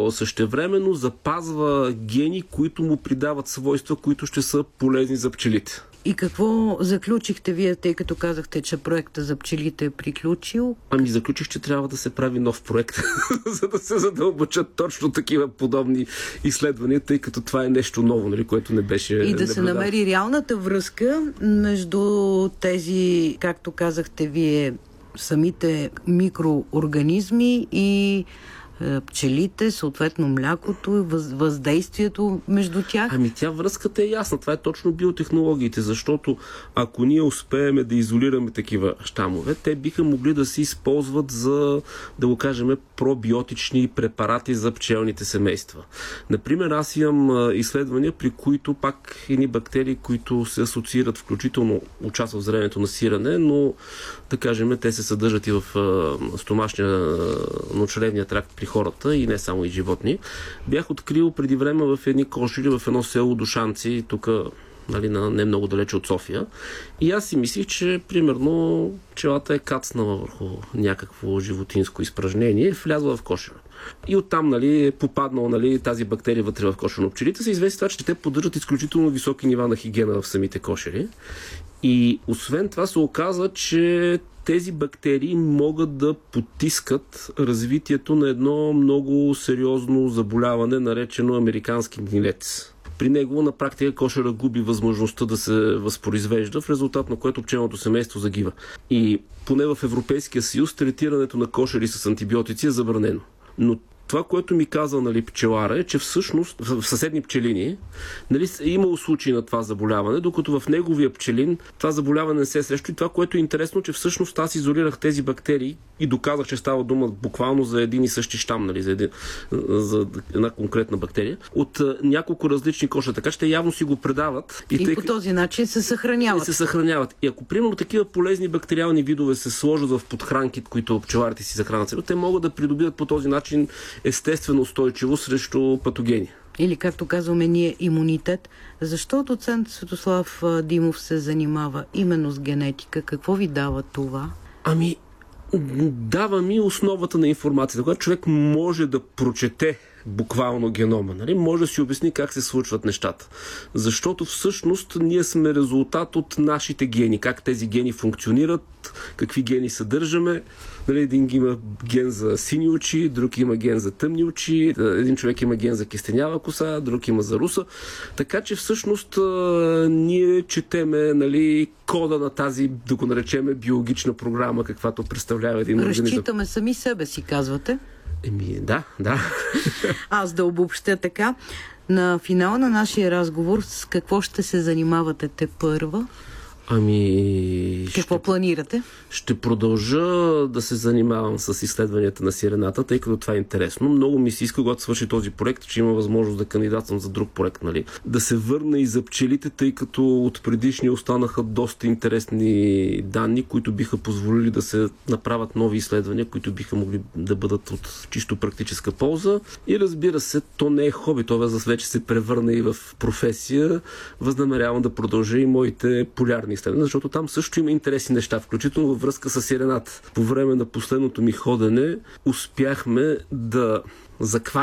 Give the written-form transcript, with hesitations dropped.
като същевременно запазва гени, които му придават свойства, които ще са полезни за пчелите. И какво заключихте вие, тъй като казахте, че проекта за пчелите е приключил? Заключих, че трябва да се прави нов проект, за да се задълбочат точно такива подобни изследвания, тъй като това е нещо ново, нали, което не беше и да се намери реалната връзка между тези, както казахте вие, самите микроорганизми и пчелите, съответно млякото, въздействието между тях? Тя връзката е ясна. Това е точно биотехнологиите, защото ако ние успеем да изолираме такива щамове, те биха могли да се използват за, да го кажем, пробиотични препарати за пчелните семейства. Например, аз имам изследвания, при които пак едни бактерии, които се асоциират, включително участват в зрението на сирене, но да кажем, те се съдържат и в стомашния ночревния тракт при хората и не само и животни. Бях открил преди време в едни кошери в едно село Душанци, тук, нали, не много далече от София. И аз си мислих, че примерно пчелата е кацнала върху някакво животинско изпражнение, влязла в кошера. И оттам, нали, е попаднала, нали, тази бактерия вътре в кошера. Но пчелите са известни това, че те поддържат изключително високи нива на хигиена в самите кошери. И освен това се оказа, че тези бактерии могат да потискат развитието на едно много сериозно заболяване, наречено американски гнилец. При него на практика кошера губи възможността да се възпроизвежда, в резултат на което пчелното семейство загива. И поне в Европейския съюз третирането на кошери с антибиотици е забранено. Но това, което ми каза, нали, пчелара, е, че всъщност в съседни пчелини, нали, е имало случаи на това заболяване, докато в неговия пчелин това заболяване не се срещу. И това, което е интересно, че всъщност аз изолирах тези бактерии и доказах, че става дума буквално за един и същи щам, нали, за една конкретна бактерия, от няколко различни кошера. Така че те явно си го предават. И по този начин се съхраняват. И ако примерно такива полезни бактериални видове се сложат в подхранки, които пчеларите си захранят, те могат да придобият по този начин естествено устойчиво срещу патогени. Или, както казваме ние, имунитет. Защо доцент Светослав Димов се занимава именно с генетика? Какво ви дава това? Дава ми основата на информацията. Когато човек може да прочете буквално генома, нали, може да си обясни как се случват нещата. Защото всъщност ние сме резултат от нашите гени, как тези гени функционират, какви гени съдържаме. Нали, един има ген за сини очи, друг има ген за тъмни очи, един човек има ген за кестенява коса, друг има за руса. Така че всъщност ние четеме, нали, кода на тази, да го наречеме, биологична програма, каквато представлява един организъм. Разчитаме сами себе си, казвате? Да. Аз да обобщя така. На финала на нашия разговор с какво ще се занимавате тепърва? Какво планирате? Ще продължа да се занимавам с изследванията на сирената, тъй като това е интересно. Много ми се иска, когато свърши този проект, че има възможност да кандидатствам за друг проект. Нали? Да се върна и за пчелите, тъй като от предишния останаха доста интересни данни, които биха позволили да се направят нови изследвания, които биха могли да бъдат от чисто практическа полза. И разбира се, то не е хоби, това вече се превърна и в професия. Възнамерявам да продължа и моите полярни изследвания, защото там също има интересни неща, включително във връзка с сирената. По време на последното ми ходене успяхме да захванем